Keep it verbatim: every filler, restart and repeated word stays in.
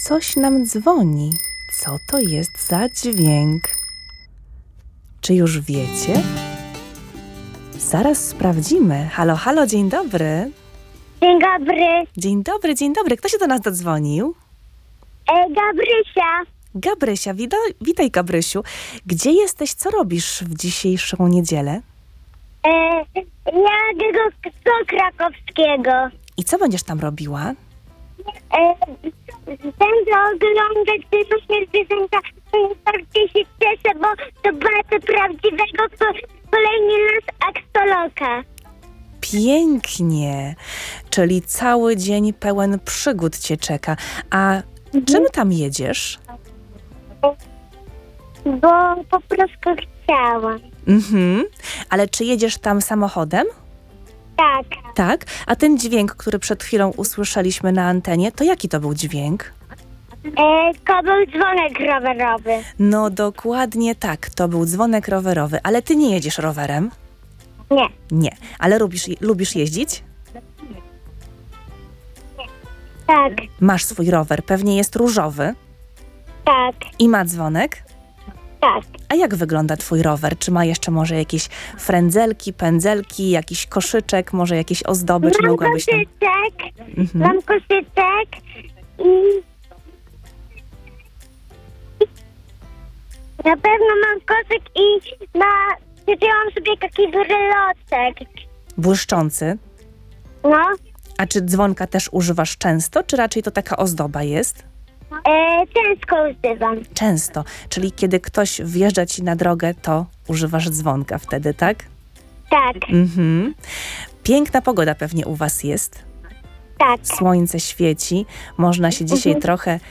Coś nam dzwoni. Co to jest za dźwięk? Czy już wiecie? Zaraz sprawdzimy. Halo, halo, dzień dobry. Dzień dobry. Dzień dobry, dzień dobry. Kto się do nas dodzwonił? E, Gabrysia. Gabrysia, witaj, witaj Gabrysiu. Gdzie jesteś? Co robisz w dzisiejszą niedzielę? E, jadę do, do Krakowskiego. I co będziesz tam robiła? E, będę oglądać różne zwierzęta. Bardzo się cieszę, bo zobaczę prawdziwego ko- kolejny nas aksoloka. Pięknie. Czyli cały dzień pełen przygód cię czeka. A czym tam jedziesz? Bo po prostu chciałam. Mhm. Ale czy jedziesz tam samochodem? Tak. Tak. A ten dźwięk, który przed chwilą usłyszeliśmy na antenie, to jaki to był dźwięk? E, to był dzwonek rowerowy. No dokładnie tak. To był dzwonek rowerowy. Ale ty nie jedziesz rowerem? Nie. Nie. Ale lubisz, lubisz jeździć? Tak. Masz swój rower. Pewnie jest różowy. Tak. I ma dzwonek? Tak. A jak wygląda twój rower? Czy ma jeszcze może jakieś frędzelki, pędzelki, jakiś koszyczek, może jakieś ozdoby? Czy Mam mogłabyś tam... koszyczek. Mhm. Mam koszyczek i na pewno mam koszyk i na kupiłam sobie taki bryloczek. Błyszczący. No. A czy dzwonka też używasz często, czy raczej to taka ozdoba jest? E, ciężko używam. Często. Czyli kiedy ktoś wjeżdża ci na drogę, to używasz dzwonka wtedy, tak? Tak. Mhm. Piękna pogoda pewnie u was jest. Tak. Słońce świeci. Można się dzisiaj Mhm. trochę